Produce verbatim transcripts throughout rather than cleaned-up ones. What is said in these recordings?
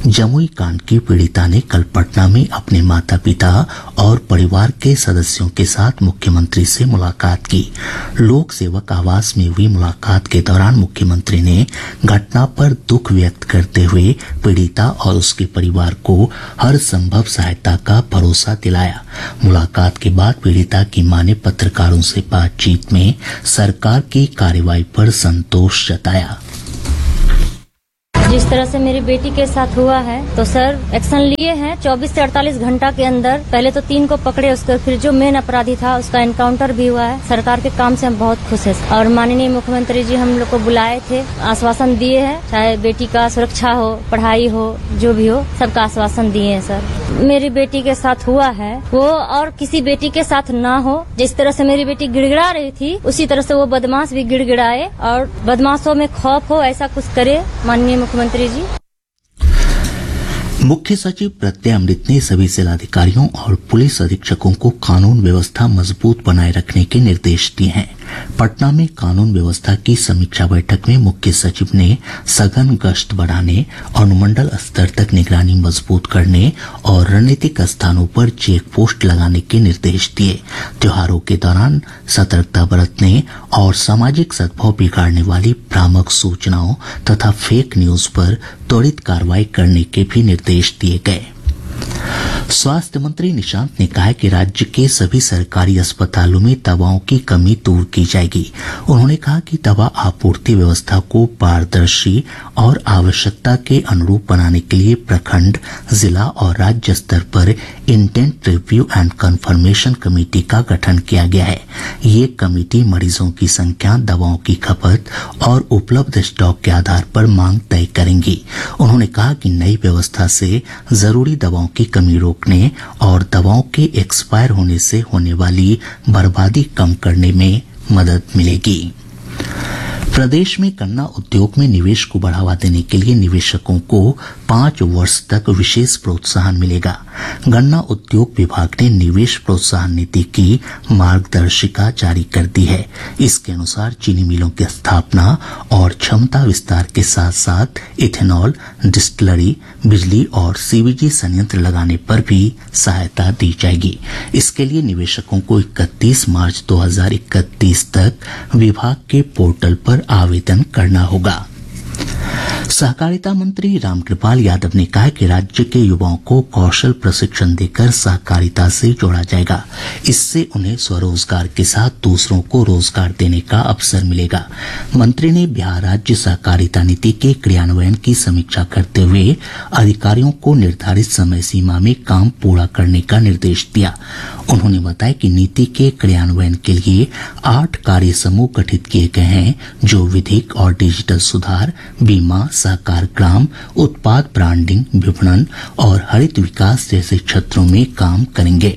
जमुई कांड की पीड़िता ने कल पटना में अपने माता पिता और परिवार के सदस्यों के साथ मुख्यमंत्री से मुलाकात की। लोक सेवक आवास में हुई मुलाकात के दौरान मुख्यमंत्री ने घटना पर दुख व्यक्त करते हुए पीड़िता और उसके परिवार को हर संभव सहायता का भरोसा दिलाया। मुलाकात के बाद पीड़िता की मां ने पत्रकारों से बातचीत में सरकार की कार्रवाई पर संतोष जताया। जिस तरह से मेरी बेटी के साथ हुआ है तो सर एक्शन लिए हैं चौबीस से अड़तालीस घंटा के अंदर। पहले तो तीन को पकड़े, उसके फिर जो मेन अपराधी था उसका एनकाउंटर भी हुआ है। सरकार के काम से हम बहुत खुश हैं और माननीय मुख्यमंत्री जी हम लोग को बुलाए थे, आश्वासन दिए हैं, चाहे बेटी का सुरक्षा हो, पढ़ाई हो, जो भी हो, सबका आश्वासन दिए हैं। सर मेरी बेटी के साथ हुआ है वो और किसी बेटी के साथ ना हो। जिस तरह से मेरी बेटी गिड़गिड़ा रही थी उसी तरह से वो बदमाश भी गिड़गिड़ाए और बदमाशों में खौफ हो ऐसा कुछ करे माननीय मुख्यमंत्री जी। मुख्य सचिव प्रत्यय अमृत ने सभी जिलाधिकारियों और पुलिस अधीक्षकों को कानून व्यवस्था मजबूत बनाए रखने के निर्देश दिए हैं। पटना में कानून व्यवस्था की समीक्षा बैठक में मुख्य सचिव ने सघन गश्त बढ़ाने, अनुमंडल स्तर तक निगरानी मजबूत करने और रणनीतिक स्थानों पर चेक पोस्ट लगाने के निर्देश दिए। त्योहारों के दौरान सतर्कता बरतने और सामाजिक सद्भाव बिगाड़ने वाली भ्रामक सूचनाओं तथा फेक न्यूज पर त्वरित कार्रवाई करने के भी निर्देश दिए गए। स्वास्थ्य मंत्री निशांत ने कहा है कि राज्य के सभी सरकारी अस्पतालों में दवाओं की कमी दूर की जाएगी। उन्होंने कहा कि दवा आपूर्ति व्यवस्था को पारदर्शी और आवश्यकता के अनुरूप बनाने के लिए प्रखंड, जिला और राज्य स्तर पर intent review and confirmation committee का गठन किया गया है। ये कमेटी मरीजों की संख्या, दवाओं की खपत और उपलब्ध स्टॉक के आधार पर मांग तय करेंगी। उन्होंने कहा कि नई व्यवस्था से जरूरी दवाओं की कमी रोकने और दवाओं के एक्सपायर होने से होने वाली बर्बादी कम करने में मदद मिलेगी। प्रदेश में गन्ना उद्योग में निवेश को बढ़ावा देने के लिए निवेशकों को पांच वर्ष तक विशेष प्रोत्साहन मिलेगा। गन्ना उद्योग विभाग ने निवेश प्रोत्साहन नीति की मार्गदर्शिका जारी कर दी है। इसके अनुसार चीनी मिलों की स्थापना और क्षमता विस्तार के साथ साथ इथेनॉल, डिस्टिलरी, बिजली और सीवीजी संयंत्र लगाने पर भी सहायता दी जाएगी। इसके लिए निवेशकों को इकतीस मार्च दो हज़ार इकतीस तक विभाग के पोर्टल पर आवेदन करना होगा। सहकारिता मंत्री रामकृपाल यादव ने कहा कि राज्य के युवाओं को कौशल प्रशिक्षण देकर सहकारिता से जोड़ा जाएगा। इससे उन्हें स्वरोजगार के साथ दूसरों को रोजगार देने का अवसर मिलेगा। मंत्री ने बिहार राज्य सहकारिता नीति के क्रियान्वयन की समीक्षा करते हुए अधिकारियों को निर्धारित समय सीमा में काम पूरा करने का निर्देश दिया। उन्होंने बताया कि नीति के क्रियान्वयन के लिए आठ कार्य समूह गठित किए गए हैं जो विधिक और डिजिटल सुधार, बीमा, सहकार ग्राम, उत्पाद ब्रांडिंग, विपणन और हरित विकास जैसे क्षेत्रों में काम करेंगे।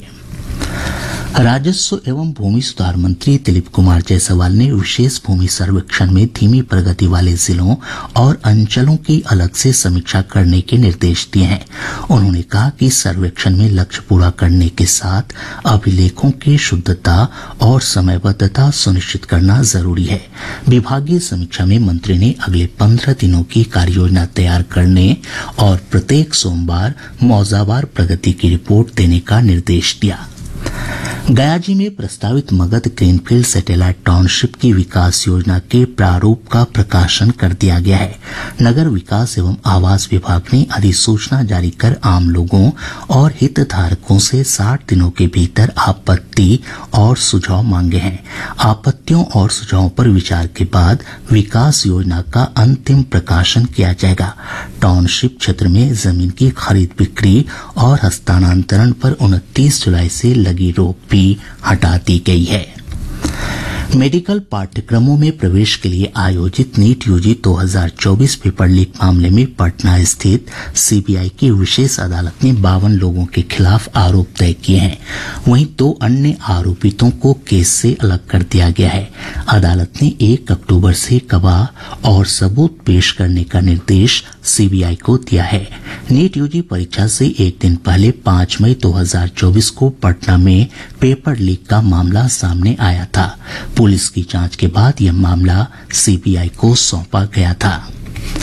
राजस्व एवं भूमि सुधार मंत्री दिलीप कुमार जायसवाल ने विशेष भूमि सर्वेक्षण में धीमी प्रगति वाले जिलों और अंचलों की अलग से समीक्षा करने के निर्देश दिए हैं। उन्होंने कहा कि सर्वेक्षण में लक्ष्य पूरा करने के साथ अभिलेखों की शुद्धता और समयबद्धता सुनिश्चित करना जरूरी है। विभागीय समीक्षा में मंत्री ने अगले पंद्रह दिनों की कार्ययोजना तैयार करने और प्रत्येक सोमवार मौजावार प्रगति की रिपोर्ट देने का निर्देश दिया। गयाजी में प्रस्तावित मगध ग्रीनफील्ड सैटेलाइट टाउनशिप की विकास योजना के प्रारूप का प्रकाशन कर दिया गया है। नगर विकास एवं आवास विभाग ने अधिसूचना जारी कर आम लोगों और हितधारकों से साठ दिनों के भीतर आपत्ति और सुझाव मांगे हैं। आपत्तियों और सुझावों पर विचार के बाद विकास योजना का अंतिम प्रकाशन किया जाएगा। टाउनशिप क्षेत्र में जमीन की खरीद बिक्री और हस्तांतरण पर उनतीस जुलाई से लगी रोक भी हटा दी गई है। मेडिकल पाठ्यक्रमों में प्रवेश के लिए आयोजित नीट यूजी दो हज़ार चौबीस पेपर लीक मामले में पटना स्थित सीबीआई की विशेष अदालत ने बावन लोगों के खिलाफ आरोप तय किए हैं। वहीं दो अन्य आरोपितों को केस से अलग कर दिया गया है। अदालत ने एक अक्टूबर से गवाह और सबूत पेश करने का निर्देश सीबीआई को दिया है। नीट यूजी परीक्षा से एक दिन पहले पांच मई दो हज़ार चौबीस को पटना में पेपर लीक का मामला सामने आया था। पुलिस की जांच के बाद यह मामला सीबीआई को सौंपा गया था।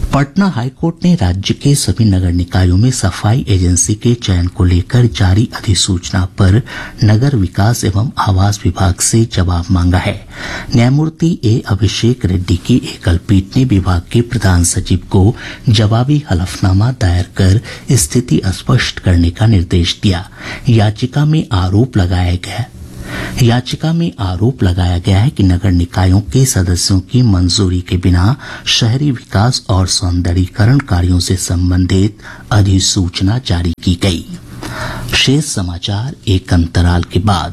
पटना हाईकोर्ट ने राज्य के सभी नगर निकायों में सफाई एजेंसी के चयन को लेकर जारी अधिसूचना पर नगर विकास एवं आवास विभाग से जवाब मांगा है। न्यायमूर्ति ए अभिषेक रेड्डी की एकल पीठ ने विभाग के प्रधान सचिव को जवाबी हलफनामा दायर कर स्थिति स्पष्ट करने का निर्देश दिया। याचिका में आरोप लगाया गया याचिका में आरोप लगाया गया है कि नगर निकायों के सदस्यों की मंजूरी के बिना शहरी विकास और सौंदर्यीकरण कार्यों से संबंधित अधिसूचना जारी की गई। शेष समाचार एक अंतराल के बाद।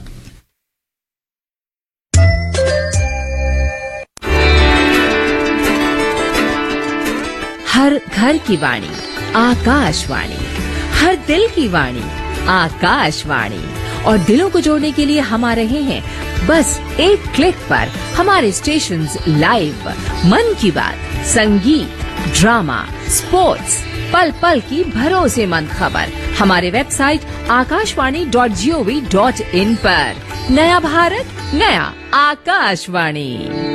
हर घर की वाणी आकाशवाणी, हर दिल की वाणी आकाशवाणी, और दिलों को जोड़ने के लिए हम आ रहे हैं बस एक क्लिक पर। हमारे स्टेशंस लाइव, मन की बात, संगीत, ड्रामा, स्पोर्ट्स, पल पल की भरोसेमंद खबर हमारे website Akashvani dot G O V dot in पर। नया भारत, नया आकाशवाणी।